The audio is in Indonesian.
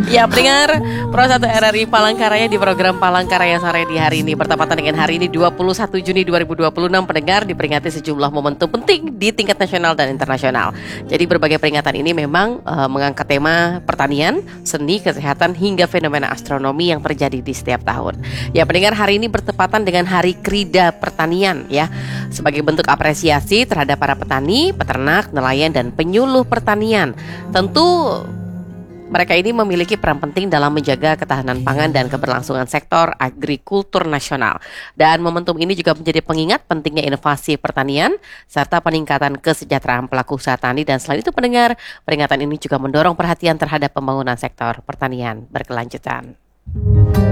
Ya, pendengar Pro 1 RRI Palangkaraya di program Palangkaraya sore di hari ini bertepatan dengan hari ini 21 Juni 2026 pendengar diperingati sejumlah momentum penting di tingkat nasional dan internasional. Jadi berbagai peringatan ini memang mengangkat tema pertanian, seni, kesehatan hingga fenomena astronomi yang terjadi di setiap tahun. Ya, pendengar, hari ini bertepatan dengan Hari Krida Pertanian ya. Sebagai bentuk apresiasi terhadap para petani, peternak, nelayan dan penyuluh pertanian. Tentu mereka ini memiliki peran penting dalam menjaga ketahanan pangan dan keberlangsungan sektor agrikultur nasional. Dan momentum ini juga menjadi pengingat pentingnya inovasi pertanian serta peningkatan kesejahteraan pelaku usaha tani. Dan selain itu pendengar, peringatan ini juga mendorong perhatian terhadap pembangunan sektor pertanian berkelanjutan.